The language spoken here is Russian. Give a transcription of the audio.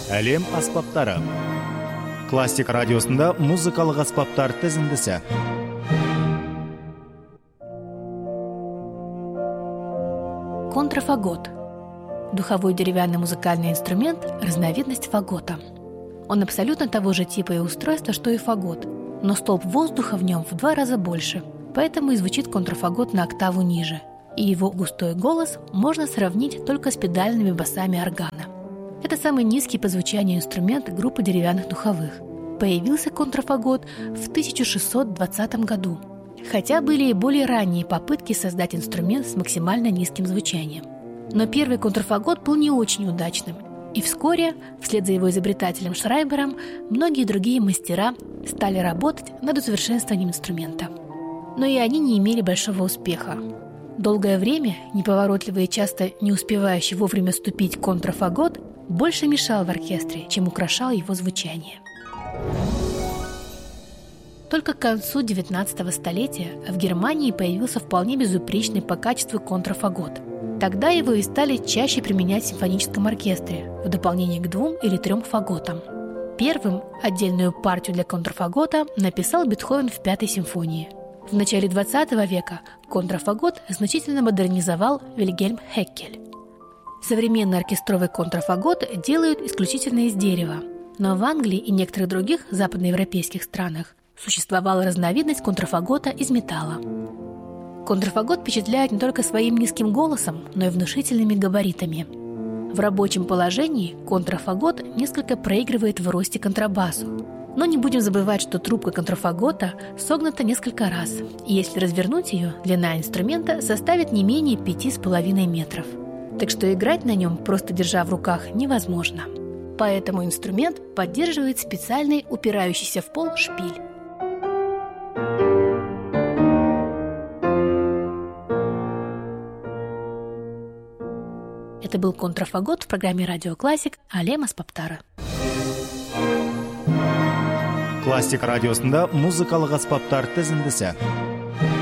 Әлем аспаптары. Классик радиосында музыкалык аспаптар тизиндиси. Контрафагот. Духовой деревянный музыкальный инструмент – разновидность фагота. Он абсолютно того же типа и устройства, что и фагот, но столб воздуха в нем в 2 раза больше, поэтому и звучит контрафагот на октаву ниже, и его густой голос можно сравнить только с педальными басами органа. Это самый низкий по звучанию инструмент группы деревянных духовых. Появился контрафагот в 1620 году, хотя были и более ранние попытки создать инструмент с максимально низким звучанием. Но первый контрафагот был не очень удачным, и вскоре, вслед за его изобретателем Шрайбером, многие другие мастера стали работать над усовершенствованием инструмента. Но и они не имели большого успеха. Долгое время неповоротливый и часто не успевающий вовремя ступить контрафагот больше мешал в оркестре, чем украшал его звучание. Только к концу XIX столетия в Германии появился вполне безупречный по качеству контрафагот. Тогда его и стали чаще применять в симфоническом оркестре, в дополнение к 2 или 3 фаготам. Первым отдельную партию для контрафагота написал Бетховен в 5-й симфонии. В начале XX века контрафагот значительно модернизовал Вильгельм Хеккель. Современный оркестровый контрафагот делают исключительно из дерева, но в Англии и некоторых других западноевропейских странах существовала разновидность контрафагота из металла. Контрафагот впечатляет не только своим низким голосом, но и внушительными габаритами. В рабочем положении контрафагот несколько проигрывает в росте контрабасу. Но не будем забывать, что трубка контрафагота согнута несколько раз, и если развернуть ее, длина инструмента составит не менее 5,5 метров. Так что играть на нем, просто держа в руках, невозможно. Поэтому инструмент поддерживает специальный упирающийся в пол шпиль. Это был контрафагот в программе «Радио Классик» Әлем аспаптары. Классик радиосында музыкалык аспаптар тизиндиси.